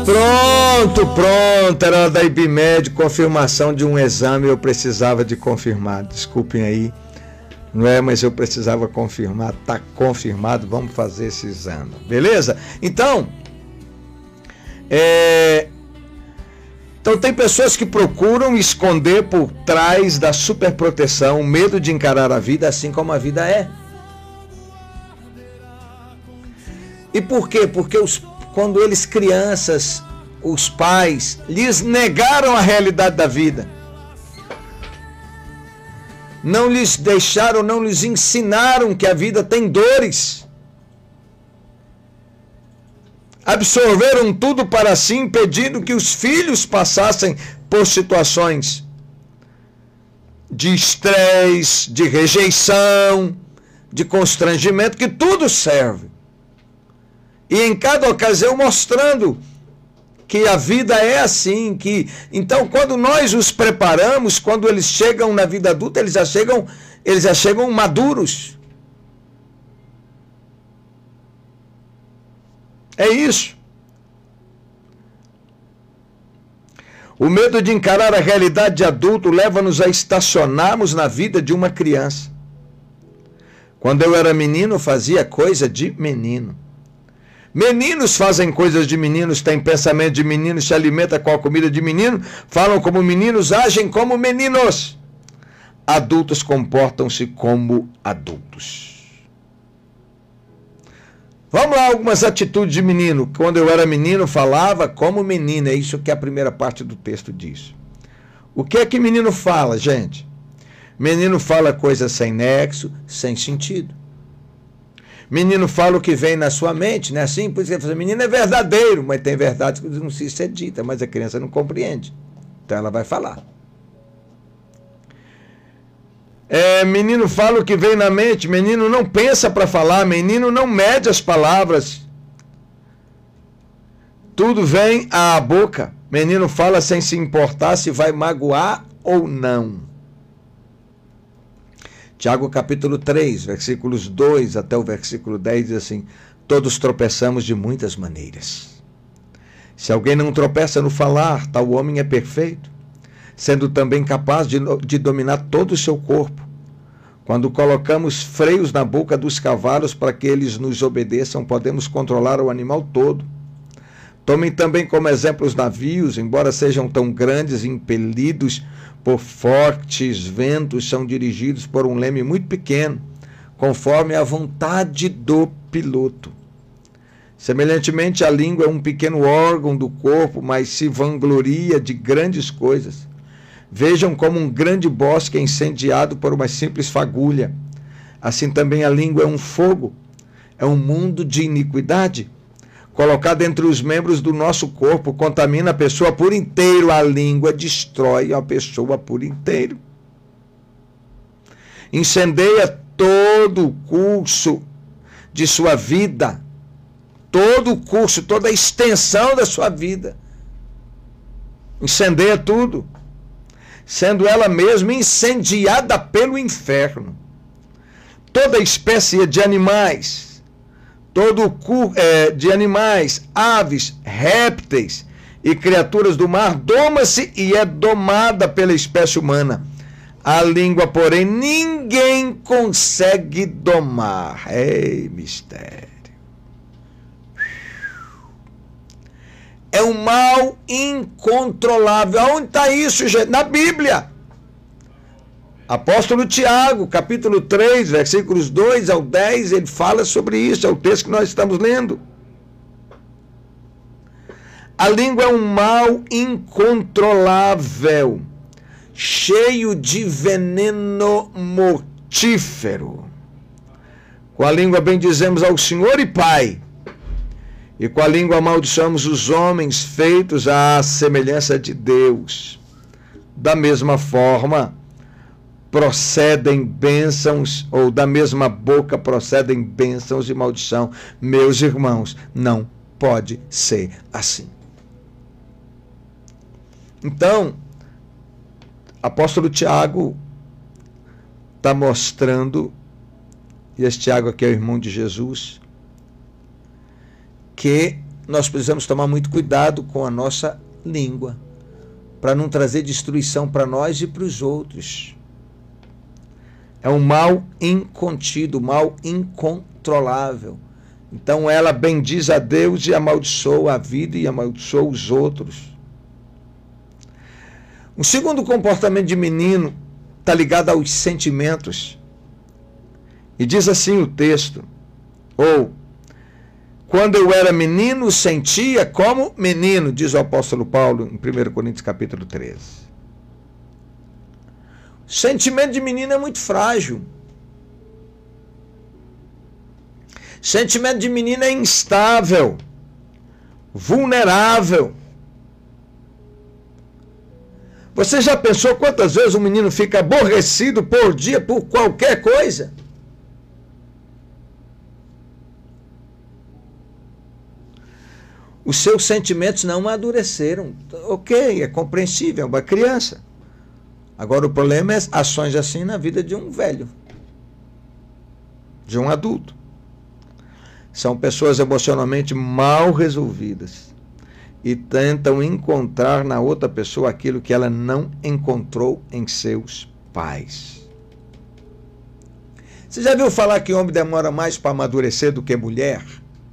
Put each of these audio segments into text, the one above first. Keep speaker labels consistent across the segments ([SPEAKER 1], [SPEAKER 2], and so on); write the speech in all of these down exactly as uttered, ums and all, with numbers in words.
[SPEAKER 1] Pronto, pronto, era da IBMED, confirmação de um exame, eu precisava de confirmar, desculpem aí, não é, mas eu precisava confirmar, tá confirmado, vamos fazer esse exame, beleza? Então, é... então tem pessoas que procuram esconder por trás da superproteção o medo de encarar a vida assim como a vida é. E por quê? Porque os quando eles crianças, os pais, lhes negaram a realidade da vida. Não lhes deixaram, não lhes ensinaram que a vida tem dores. Absorveram tudo para si, impedindo que os filhos passassem por situações de estresse, de rejeição, de constrangimento, que tudo serve. E em cada ocasião mostrando que a vida é assim, que então quando nós os preparamos, quando eles chegam na vida adulta, eles já chegam, eles já chegam maduros. É isso. O medo de encarar a realidade de adulto leva-nos a estacionarmos na vida de uma criança. Quando eu era menino, fazia coisa de menino. Meninos fazem coisas de meninos, têm pensamento de meninos, se alimentam com a comida de menino, falam como meninos, agem como meninos. Adultos comportam-se como adultos. Vamos lá, algumas atitudes de menino. Quando eu era menino, falava como menino. É isso que a primeira parte do texto diz. O que é que menino fala, gente? Menino fala coisas sem nexo, sem sentido. Menino fala o que vem na sua mente, né? Assim, por isso que você fala, menino é verdadeiro, mas tem verdades que não se ser dita, mas a criança não compreende. Então ela vai falar. É, menino fala o que vem na mente, menino não pensa para falar, menino não mede as palavras. Tudo vem à boca. Menino fala sem se importar se vai magoar ou não. Tiago capítulo três, versículos dois até o versículo dez, diz assim: todos tropeçamos de muitas maneiras. Se alguém não tropeça no falar, tal homem é perfeito, sendo também capaz de, de dominar todo o seu corpo. Quando colocamos freios na boca dos cavalos para que eles nos obedeçam, podemos controlar o animal todo. Tomem também como exemplo os navios, embora sejam tão grandes e impelidos por fortes ventos, são dirigidos por um leme muito pequeno, conforme a vontade do piloto. Semelhantemente, a língua é um pequeno órgão do corpo, mas se vangloria de grandes coisas. Vejam como um grande bosque é incendiado por uma simples fagulha. Assim também a língua é um fogo, é um mundo de iniquidade. Colocada entre os membros do nosso corpo, contamina a pessoa por inteiro. A língua destrói a pessoa por inteiro. Incendeia todo o curso de sua vida, todo o curso, toda a extensão da sua vida. Incendeia tudo, sendo ela mesma incendiada pelo inferno. Toda espécie de animais, todo o é, de animais, aves, répteis e criaturas do mar, doma-se e é domada pela espécie humana. A língua, porém, ninguém consegue domar. Ei, mistério. É um mal incontrolável. Aonde está isso, gente? Na Bíblia. Apóstolo Tiago, capítulo três, versículos dois ao dez, ele fala sobre isso, é o texto que nós estamos lendo. A língua é um mal incontrolável, cheio de veneno mortífero. Com a língua bendizemos ao Senhor e Pai, e com a língua amaldiçoamos os homens feitos à semelhança de Deus. Da mesma forma, procedem bênçãos, ou da mesma boca procedem bênçãos e maldição. Meus irmãos, não pode ser assim. Então, apóstolo Tiago está mostrando, e esse Tiago aqui é o irmão de Jesus, que nós precisamos tomar muito cuidado com a nossa língua, para não trazer destruição para nós e para os outros. É um mal incontido, um mal incontrolável. Então ela bendiz a Deus e amaldiçoa a vida e amaldiçoa os outros. Um segundo comportamento de menino está ligado aos sentimentos. E diz assim o texto, ou, quando eu era menino, sentia como menino, diz o apóstolo Paulo em primeiro Coríntios capítulo treze. O sentimento de menino é muito frágil. Sentimento de menino é instável, vulnerável. Você já pensou quantas vezes um menino fica aborrecido por dia por qualquer coisa? Os seus sentimentos não amadureceram. Ok, é compreensível, é uma criança. Agora o problema é ações assim na vida de um velho, de um adulto. São pessoas emocionalmente mal resolvidas e tentam encontrar na outra pessoa aquilo que ela não encontrou em seus pais. Você já viu falar que homem demora mais para amadurecer do que mulher?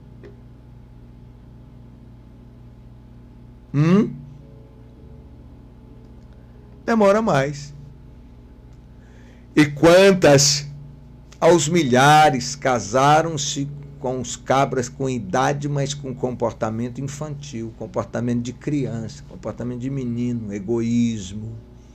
[SPEAKER 1] Hum? Demora mais. E quantas, aos milhares, casaram-se com os cabras com idade, mas com comportamento infantil, comportamento de criança, comportamento de menino, egoísmo,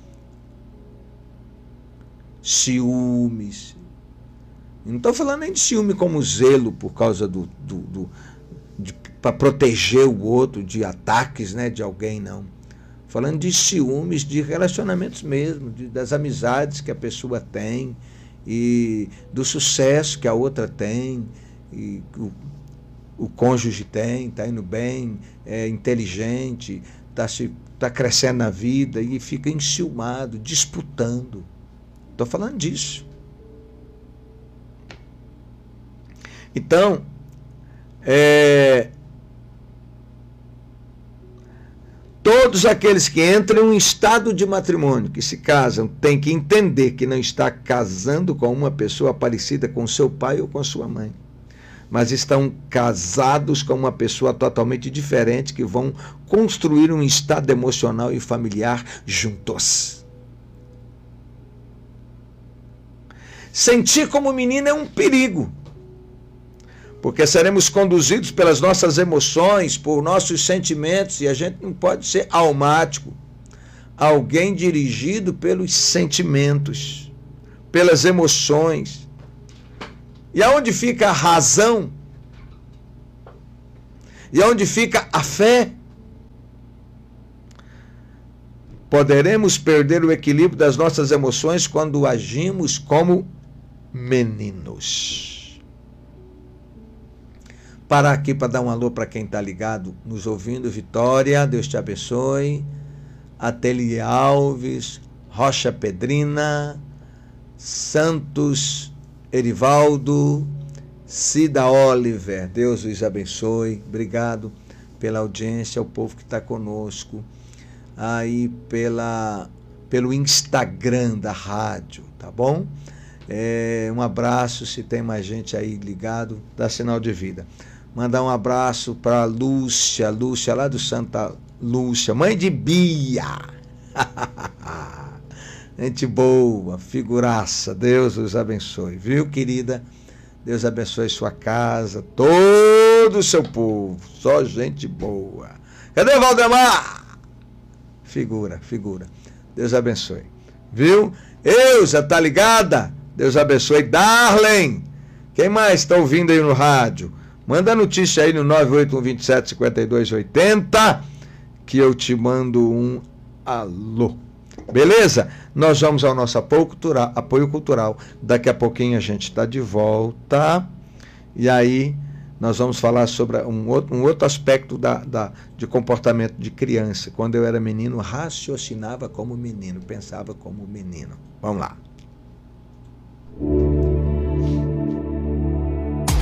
[SPEAKER 1] ciúmes. Não estou falando nem de ciúme como zelo por causa do, do, do para proteger o outro de ataques, né, de alguém, não. Falando de ciúmes, de relacionamentos mesmo, de, das amizades que a pessoa tem e do sucesso que a outra tem, e o, o cônjuge tem, está indo bem, é inteligente, está tá crescendo na vida e fica enciumado, disputando. Estou falando disso. Então, é, todos aqueles que entram em estado de matrimônio, que se casam, têm que entender que não está casando com uma pessoa parecida com seu pai ou com sua mãe, mas estão casados com uma pessoa totalmente diferente, que vão construir um estado emocional e familiar juntos. Sentir como menino é um perigo, porque seremos conduzidos pelas nossas emoções, por nossos sentimentos, e a gente não pode ser almático. Alguém dirigido pelos sentimentos, pelas emoções. E aonde fica a razão? E aonde fica a fé? Poderemos perder o equilíbrio das nossas emoções quando agimos como meninos. Parar aqui para dar um alô para quem está ligado, nos ouvindo. Vitória, Deus te abençoe. Ateliê Alves, Rocha Pedrina, Santos Erivaldo, Cida Oliver, Deus os abençoe. Obrigado pela audiência, ao povo que está conosco aí pela, pelo Instagram da rádio, tá bom? É, um abraço, se tem mais gente aí ligado, dá sinal de vida. Mandar um abraço para Lúcia, Lúcia lá do Santa Lúcia, mãe de Bia. Gente boa, figuraça, Deus os abençoe, viu, querida? Deus abençoe sua casa, todo o seu povo, só gente boa. Cadê Valdemar? Figura, figura. Deus abençoe, viu? Eusa, tá ligada? Deus abençoe. Darlene, quem mais está ouvindo aí no rádio? Manda notícia aí no nove oito um, dois sete, cinco dois oito zero, que eu te mando um alô. Beleza? Nós vamos ao nosso apoio cultural, apoio cultural. Daqui a pouquinho a gente está de volta. E aí nós vamos falar sobre um outro, um outro aspecto da, da, de comportamento de criança. Quando eu era menino, raciocinava como menino, pensava como menino. Vamos lá.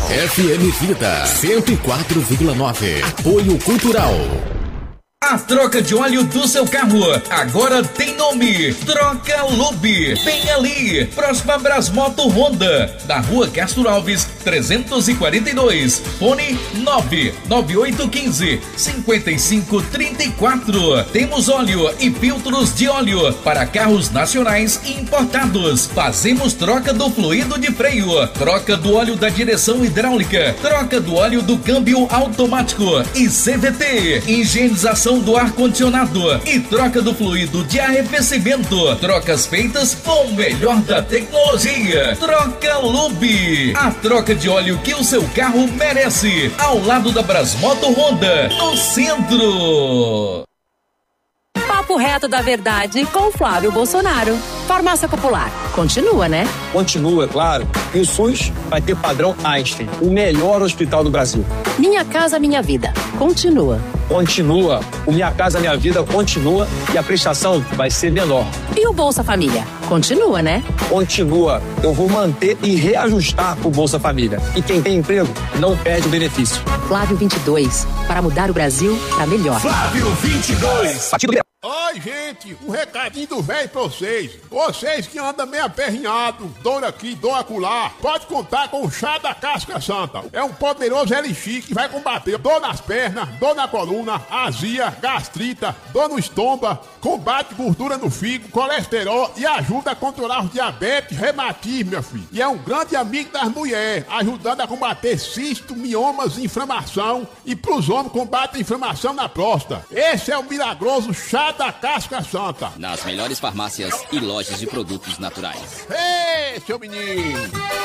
[SPEAKER 2] F M Vida cento e quatro vírgula nove. Apoio Cultural.
[SPEAKER 3] A troca de óleo do seu carro agora tem nome: Troca Lube. Vem ali, próxima Brasmoto Honda, na rua Castro Alves, trezentos e quarenta e dois. Fone nove nove oito um cinco, cinco cinco três quatro. Temos óleo e filtros de óleo para carros nacionais e importados. Fazemos troca do fluido de freio, troca do óleo da direção hidráulica, troca do óleo do câmbio automático e C V T, higienização do ar-condicionado e troca do fluido de arrefecimento. Trocas feitas com o melhor da tecnologia. Troca Lube. A troca de óleo que o seu carro merece. Ao lado da Brasmoto Honda, no centro.
[SPEAKER 4] Papo reto da verdade com Flávio Bolsonaro. Farmácia Popular. Continua, né?
[SPEAKER 5] Continua, claro. E o SUS vai ter padrão Einstein, o melhor hospital do Brasil.
[SPEAKER 4] Minha Casa Minha Vida. Continua.
[SPEAKER 5] Continua. O Minha Casa Minha Vida continua e a prestação vai ser menor.
[SPEAKER 4] E o Bolsa Família? Continua, né?
[SPEAKER 5] Continua. Eu vou manter e reajustar o Bolsa Família. E quem tem emprego não perde o benefício.
[SPEAKER 4] Flávio vinte e dois. Para mudar o Brasil para melhor.
[SPEAKER 2] Flávio vinte e dois.
[SPEAKER 5] Partido
[SPEAKER 6] Oi, gente, um recadinho do velho pra vocês. Vocês que andam meio aperrinhado, dor aqui, dor acolá, pode contar com o chá da casca santa. É um poderoso elixir que vai combater dor nas pernas, dor na coluna, azia, gastrita, dor no estômago, combate gordura no fígado, colesterol e ajuda a controlar os diabetes, reumatismo, meu filho. E é um grande amigo das mulheres, ajudando a combater cisto, miomas, inflamação e pros homens combate a inflamação na próstata. Esse é o milagroso chá da casca santa.
[SPEAKER 7] Nas melhores farmácias e lojas de produtos naturais.
[SPEAKER 6] Ei, seu menino!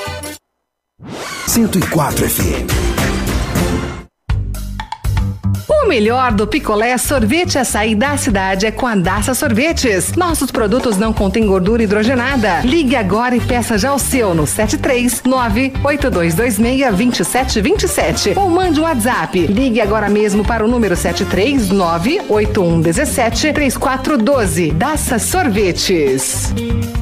[SPEAKER 2] cento e quatro F M.
[SPEAKER 8] O melhor do picolé sorvete açaí da cidade é com a Daça Sorvetes. Nossos produtos não contêm gordura hidrogenada. Ligue agora e peça já o seu no sete três nove oito dois dois seis dois sete dois sete ou mande um WhatsApp. Ligue agora mesmo para o número sete três nove oito um um sete três quatro um dois. Daça Sorvetes.